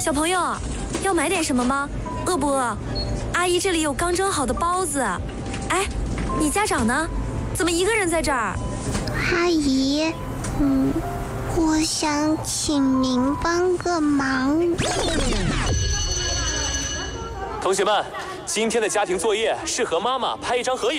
小朋友，要买点什么吗？饿不饿？阿姨这里有刚蒸好的包子。哎，你家长呢？怎么一个人在这儿？ 阿姨，我想请您帮个忙。 同学们，今天的家庭作业是和妈妈拍一张合影。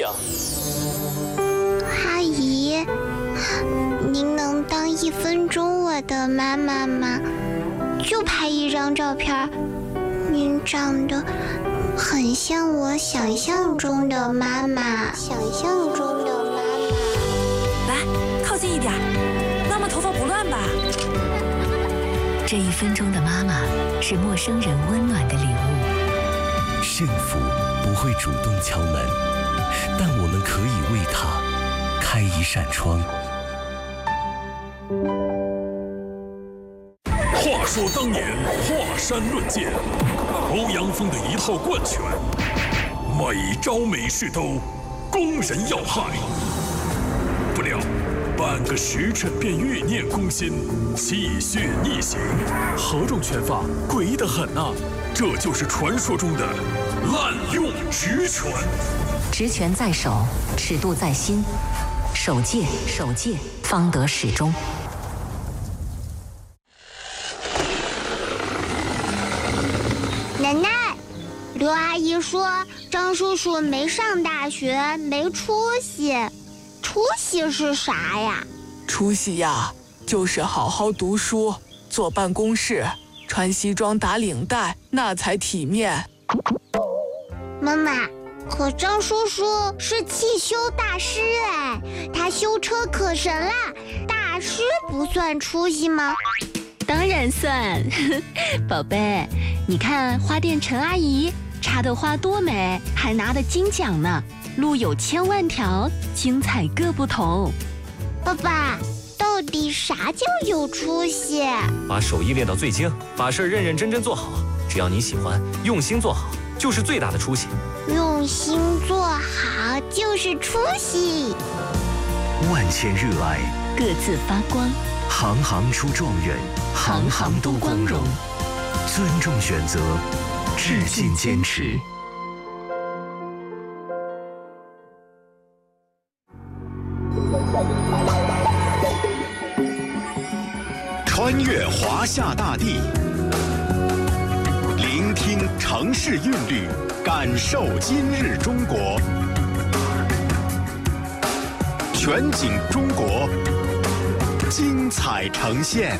阿姨，您能当1分钟我的妈妈吗？就拍一张照片。您长得很像我想象中的妈妈。 来，靠近一点，妈妈头发不乱吧？ 这1分钟的妈妈是陌生人温暖的礼物。 幸福不会主动敲门，但我们可以为它开一扇窗。 话说当年华山论剑，欧阳锋的一套贯拳，每招每式都攻人要害。不料半个时辰便欲念攻心，气血逆行。 何种拳法诡异得很啊！ 这就是传说中的滥用直拳。 直拳在手，尺度在心，守戒，方得始终。 奶奶，刘阿姨说张叔叔没上大学，没出息。出息是啥呀？ 出息呀，就是好好读书，坐办公室，穿西装打领带，那才体面。 妈妈，可张叔叔是汽修大师哎，他修车可神啦，大师不算出息吗？ 当然算。宝贝，你看花店陈阿姨插的花多美，还拿了金奖呢。路有千万条，精彩各不同。 爸爸，到底啥叫有出息？ 把手艺练到最精，把事认认真真做好。只要你喜欢，用心做好，就是最大的出息。 用心做好就是出息。 万千热爱， 各自发光。 行行出状元，行行都光荣。尊重选择，致敬坚持。 穿越华夏大地，聆听城市韵律，感受今日中国。全景中国，精彩呈现。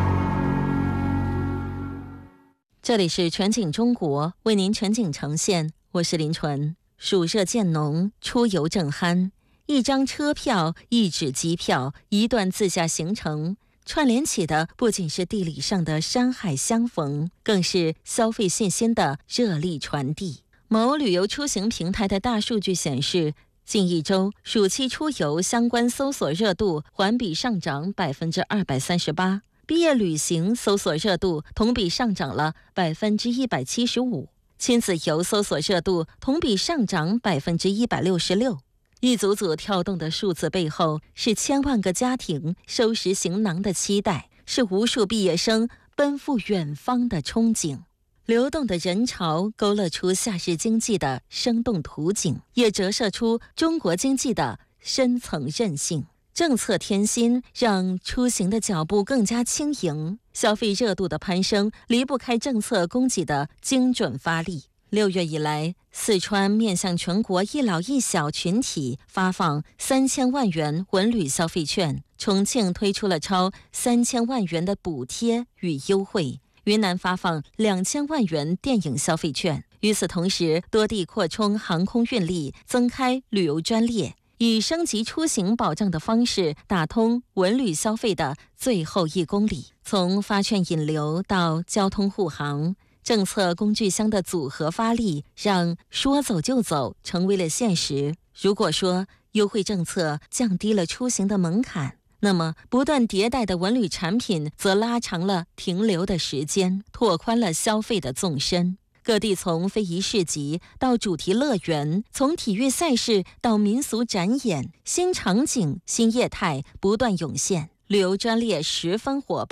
这里是全景中国，为您全景呈现，我是林纯。暑热渐浓，出游正酣，一张车票，一纸机票，一段自驾行程，串联起的不仅是地理上的山海相逢，更是消费信心的热力传递。某旅游出行平台的大数据显示，近1周暑期出游相关搜索热度环比上涨238%，毕业旅行搜索热度同比上涨了175%，亲子游搜索热度同比上涨166%。一组组跳动的数字背后，是千万个家庭收拾行囊的期待，是无数毕业生奔赴远方的憧憬。流动的人潮勾勒出夏日经济的生动图景，也折射出中国经济的深层韧性。政策添新，让出行的脚步更加轻盈。消费热度的攀升，离不开政策供给的精准发力。6月以来，四川面向全国一老一小群体发放3000万元文旅消费券，重庆推出了超3000万元的补贴与优惠，云南发放2000万元电影消费券。与此同时，多地扩充航空运力，增开旅游专列，以升级出行保障的方式打通文旅消费的最后1公里。从发券引流到交通护航，政策工具箱的组合发力，让说走就走成为了现实。如果说优惠政策降低了出行的门槛，那么不断迭代的文旅产品则拉长了停留的时间，拓宽了消费的纵深。各地从非遗市集到主题乐园，从体育赛事到民俗展演，新场景、新业态不断涌现，旅游专列十分火爆。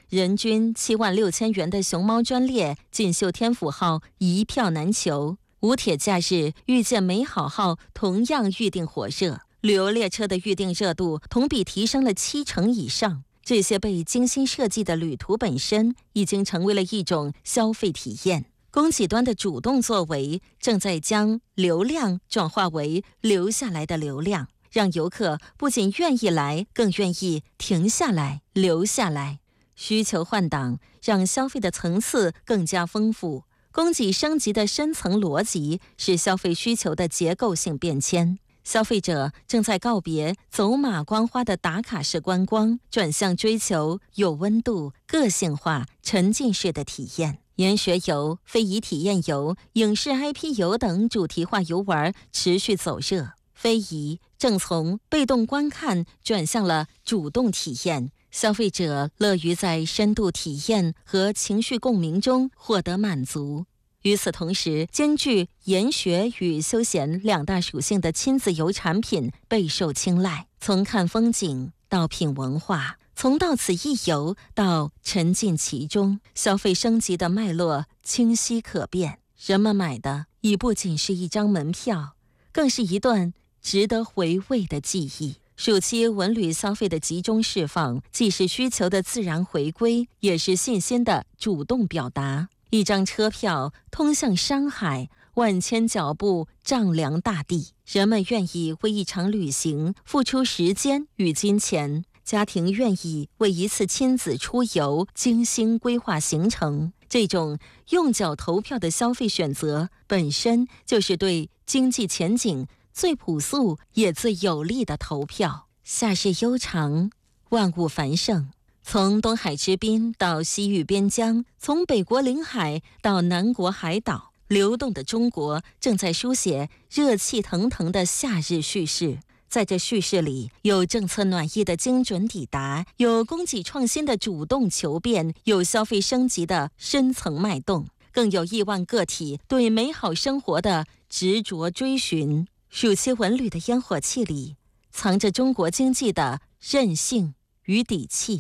人均76000元的熊猫专列锦绣天府号一票难求，武铁假日遇见美好号同样预定火热，旅游列车的预订热度同比提升了70%以上。这些被精心设计的旅途本身已经成为了一种消费体验。供给端的主动作为正在将流量转化为留下来的流量，让游客不仅愿意来，更愿意停下来、留下来。需求换挡，让消费的层次更加丰富。供给升级的深层逻辑是消费需求的结构性变迁。消费者正在告别走马观花的打卡式观光，转向追求有温度、个性化、沉浸式的体验。研学游、非遗体验游、影视 IP 游等主题化游玩持续走热，非遗正从被动观看转向了主动体验。消费者乐于在深度体验和情绪共鸣中获得满足。与此同时，兼具研学与休闲两大属性的亲子游产品备受青睐。从看风景到品文化，从到此一游到沉浸其中，消费升级的脉络清晰可辨。人们买的已不仅是一张门票，更是一段值得回味的记忆。暑期文旅消费的集中释放，既是需求的自然回归，也是信心的主动表达。一张车票通向山海，万千脚步丈量大地。人们愿意为一场旅行付出时间与金钱，家庭愿意为一次亲子出游精心规划行程。这种用脚投票的消费选择，本身就是对经济前景最朴素也最有利的投票。夏日悠长，万物繁盛。从东海之滨到西域边疆，从北国领海到南国海岛，流动的中国正在书写热气腾腾的夏日叙事。在这叙事里，有政策暖意的精准抵达，有供给创新的主动求变，有消费升级的深层脉动，更有亿万个体对美好生活的执着追寻。暑期文旅的烟火气里，藏着中国经济的韧性与底气。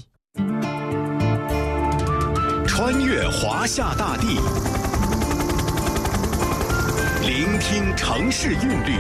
穿越华夏大地，聆听城市韵律，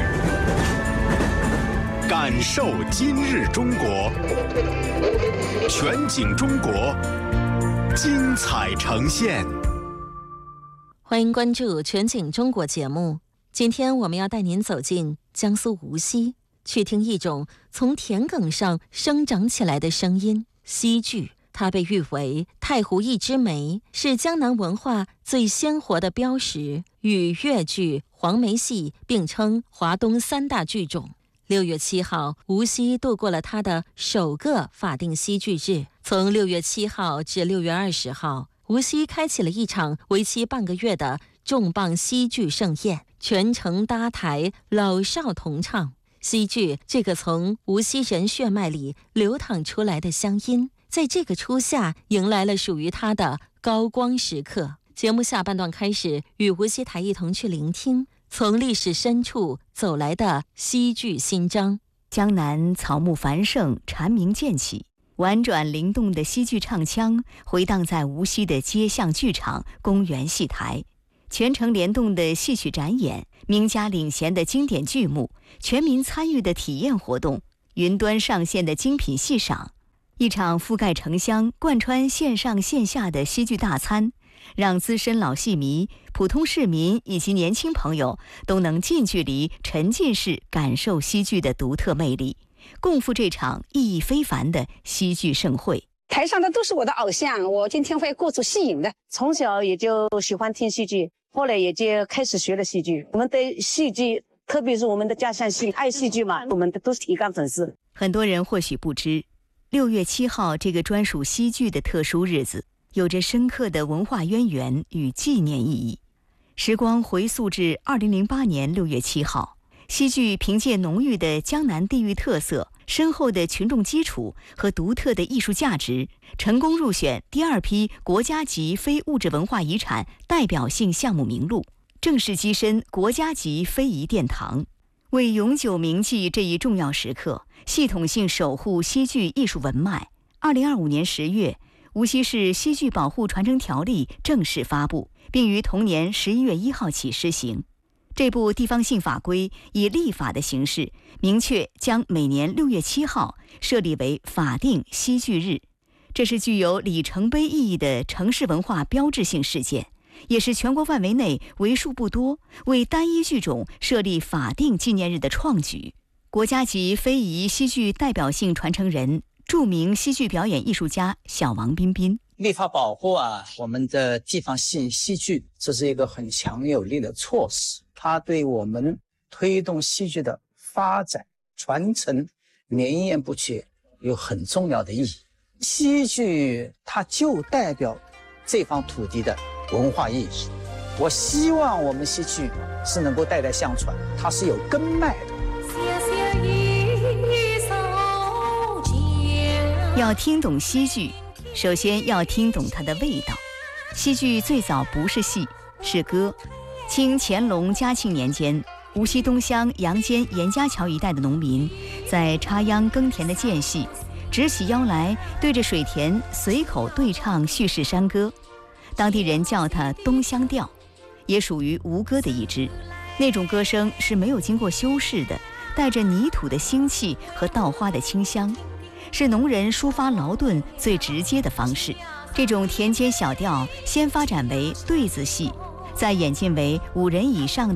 感受今日中国。全景中国，精彩呈现。 欢迎关注全景中国节目。今天我们要带您走进江苏无锡，去听一种从田埂上生长起来的声音——戏剧。它被誉为太湖一枝梅，是江南文化最鲜活的标识，与越剧、黄梅戏并称华东三大剧种。6月7号，无锡度过了它的首个法定戏剧日。从6月7号至6月20号，无锡开启了一场为期半个月的重磅戏剧盛宴，全程搭台，老少同唱。戏剧这个从无锡人血脉里流淌出来的乡音，在这个初夏迎来了属于它的高光时刻。节目下半段开始，与无锡台一同去聆听从历史深处走来的戏剧新章。 江南草木繁盛，蝉鸣渐起，婉转灵动的戏剧唱腔回荡在无锡的街巷剧场、公园戏台。全程联动的戏曲展演，名家领衔的经典剧目，全民参与的体验活动，云端上线的精品戏赏，一场覆盖城乡、贯穿线上线下的戏剧大餐，让资深老戏迷、普通市民以及年轻朋友都能近距离、沉浸式感受戏剧的独特魅力，共赴这场意义非凡的戏剧盛会。 台上的都是我的偶像，我今天会过出戏瘾的。从小也就喜欢听戏剧，后来也就开始学了戏剧。我们对戏剧，特别是我们的家乡戏爱戏剧嘛，我们都是铁杆粉丝。 很多人或许不知，6月7号这个专属戏剧的特殊日子，有着深刻的文化渊源与纪念意义。时光回溯至2008年6月7号，戏剧凭借浓郁的江南地域特色、深厚的群众基础和独特的艺术价值，成功入选第2批国家级非物质文化遗产代表性项目名录，正式跻身国家级非遗殿堂。为永久铭记这一重要时刻，系统性守护戏剧艺术文脉，2025年10月， 无锡市戏剧保护传承条例正式发布，并于同年11月1号起施行。这部地方性法规以立法的形式，明确将每年6月7号设立为法定戏剧日。这是具有里程碑意义的城市文化标志性事件，也是全国范围内为数不多为单一剧种设立法定纪念日的创举。国家级非遗戏剧代表性传承人、著名戏剧表演艺术家小王彬彬。 立法保护我们的地方戏剧，这是一个很强有力的措施，它对我们推动戏剧的发展、传承、绵延不绝有很重要的意义。戏剧它就代表这方土地的文化意义。我希望我们戏剧是能够代代相传，它是有根脉的。 要听懂戏剧，首先要听懂它的味道。戏剧最早不是戏，是歌。清乾隆嘉庆年间，无锡东乡杨坚严家桥一带的农民在插秧耕田的间隙，直起腰来，对着水田随口对唱叙事山歌，当地人叫它东乡调，也属于吴歌的一支。那种歌声是没有经过修饰的，带着泥土的腥气和稻花的清香，是农人抒发劳顿最直接的方式。这种田间小调先发展为对子戏，再演进为5人以上的